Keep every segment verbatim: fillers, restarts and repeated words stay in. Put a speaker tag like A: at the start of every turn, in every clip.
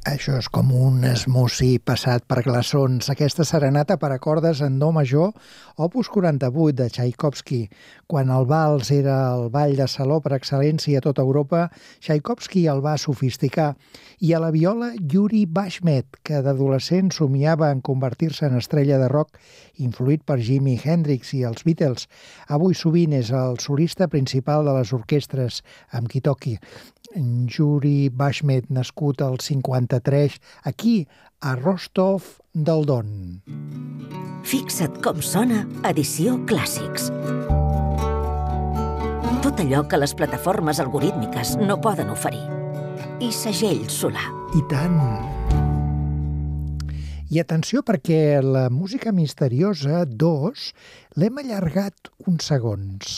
A: Això és com un esmussi passat per glaçons. Aquesta serenata per a cordes en do major, opus quaranta-vuit de Tchaikovsky. Quan el vals era el ball de saló per excel·lència a tota Europa, Tchaikovsky el va sofisticar. I a la viola, Yuri Bashmet, que d'adolescent somiava en convertir-se en estrella de rock, influït per Jimi Hendrix i els Beatles. Avui sovint és el solista principal de les orquestres amb qui toqui. Yuri Bashmet, nascut al cinquanta-tres, aquí, a Rostov del Don.
B: Fixa't com sona Edició Clàssics. Tot allò que les plataformes algorítmiques no poden oferir. I segell solar.
A: I tant! I atenció perquè la música misteriosa dos l'hem allargat uns segons.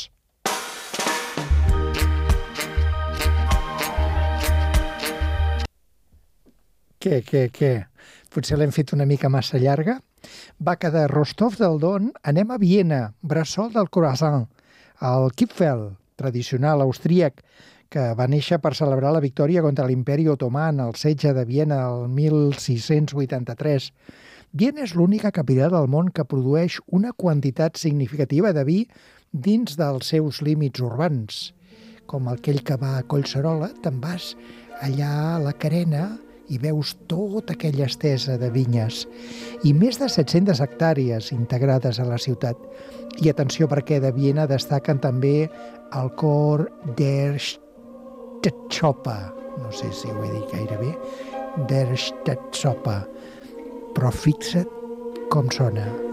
A: Què, què, què? Potser l'hem fet una mica massa llarga? Va, que de Rostov del Don anem a Viena, bressol del croissant, el Kipfel, tradicional austríac, que va néixer per celebrar la victòria contra l'Imperi Otomà en el setge de Viena el mil sis-cents vuitanta-tres. Viena és l'única capital del món que produeix una quantitat significativa de vi dins dels seus límits urbans. Com aquell que va a Collserola, te'n vas allà a la Carena i veus tota aquella estesa de vinyes i més de set-centes hectàrees integrades a la ciutat. I atenció perquè de Viena destaquen també el cor der Staatsoper, no sé si ho he dit gaire bé, der Staatsoper, però fixa't com sona.